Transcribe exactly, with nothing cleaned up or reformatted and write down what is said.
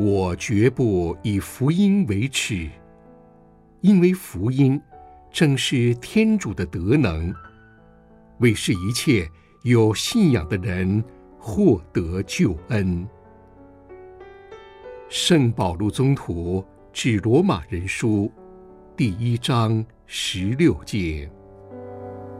我绝不以福音为耻，因为福音正是天主的德能，为使一切有信仰的人获得救恩。圣保禄宗徒致罗马人书第一章十六节。